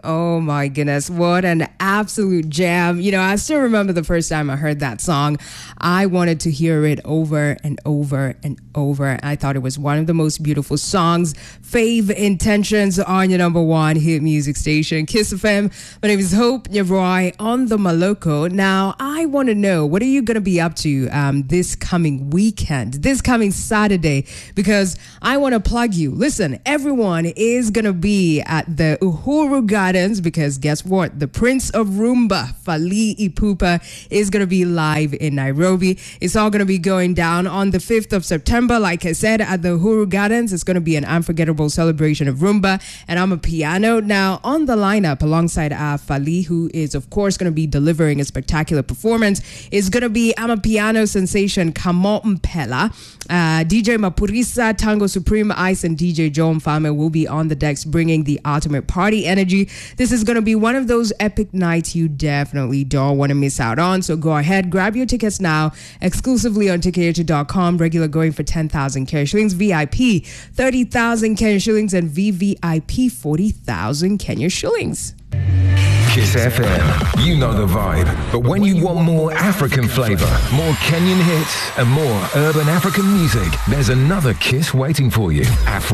Oh my goodness, what an absolute jam. You know, I still remember the first time I heard that song. I wanted to hear it over and over and over. I thought it was one of the most beautiful songs. Fave Intentions on your number one hit music station, Kiss FM. My name is Hope Nyabroy on the Maloko. Now, I want to know, what are you going to be up to this coming weekend, this coming Saturday? Because I want to plug you. Listen, everyone is going to be at the Uhuru Gardens because guess what? The Prince of Rumba, Fally Ipupa, is going to be live in Nairobi. It's all going to be going down on the 5th of September. Like I said, at the Uhuru Gardens, it's going to be an unforgettable celebration of Rumba and I'm a piano. Now, on the lineup alongside Fally, who is of course going to be delivering a spectacular performance, is going to be Amapiano sensation Kamo Mpela. DJ Mapurisa, Tango Supreme Ice, and DJ Joe Mfame will be on the decks bringing the ultimate party energy. This is going to be one of those epic nights you definitely don't want to miss out on. So go ahead, grab your tickets now, exclusively on ticketagent.com. Regular going for 10,000 Kenya shillings, VIP 30,000 Kenya shillings, and VVIP 40,000 Kenya shillings. Kiss FM, you know the vibe. But when you want more African flavor, more Kenyan hits, and more urban African music, there's another Kiss waiting for you.